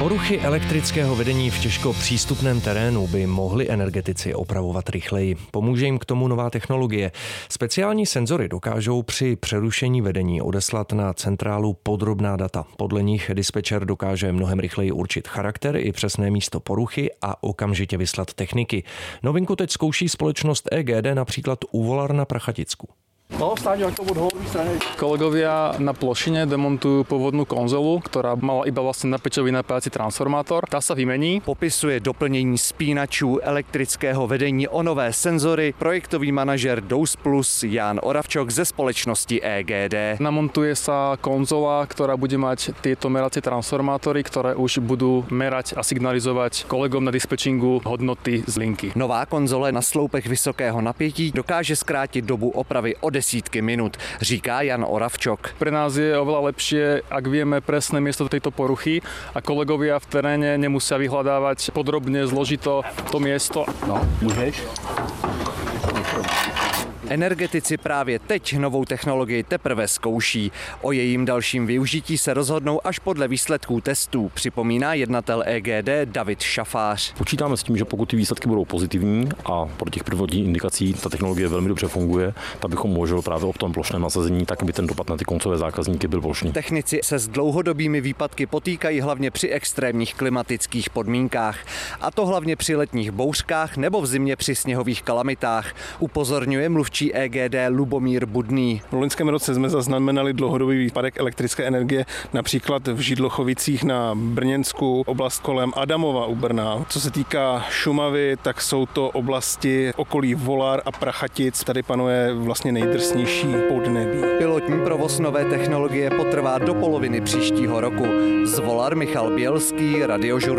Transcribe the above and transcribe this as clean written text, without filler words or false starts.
Poruchy elektrického vedení v těžko přístupném terénu by mohli energetici opravovat rychleji. Pomůže jim k tomu nová technologie. Speciální senzory dokážou při přerušení vedení odeslat na centrálu podrobná data. Podle nich dispečer dokáže mnohem rychleji určit charakter i přesné místo poruchy a okamžitě vyslat techniky. Novinku teď zkouší společnost EGD například u Volar na Prachaticku. Kolegovia na plošine demontujú pôvodnú konzolu, ktorá mala iba vlastne napečový napájací transformátor. Tá sa vymení. Popisuje doplnění spínačů elektrického vedení o nové senzory projektový manažer Dous Plus Jan Oravčok ze společnosti EGD. Namontuje sa konzola, ktorá bude mať tieto meracie transformátory, ktoré už budú merať a signalizovať kolegom na dispečingu hodnoty z linky. Nová konzole na sloupech vysokého napětí dokáže zkrátit dobu opravy o desítky minut, říká Jan Oravčok. Pre nás je oveľa lepšie, ak vieme presné miesto tejto poruchy a kolegovia v teréne nemusia vyhľadávať podrobne, zložito to miesto. No, můžeš? Energetici právě teď novou technologii teprve zkouší. O jejím dalším využití se rozhodnou až podle výsledků testů, připomíná jednatel EGD David Šafář. Počítáme s tím, že pokud ty výsledky budou pozitivní a podle těch prvotních indikací ta technologie velmi dobře funguje, tak bychom mohli právě o tom plošném nasazení, tak aby ten dopad na ty koncové zákazníky byl plošný. Technici se s dlouhodobými výpadky potýkají hlavně při extrémních klimatických podmínkách, a to hlavně při letních bouřkách nebo v zimě při sněhových kalamitách, upozorňuje mluvčí EGD Lubomír Budný. V loňském roce jsme zaznamenali dlouhodobý výpadek elektrické energie, například v Židlochovicích na Brněnsku, oblast kolem Adamova u Brna. Co se týká Šumavy, tak jsou to oblasti okolí Volar a Prachatic. Tady panuje vlastně nejdrsnější podnebí. Pilotní provoz nové technologie potrvá do poloviny příštího roku. Z Volar Michal Bělský, Radiožurnál.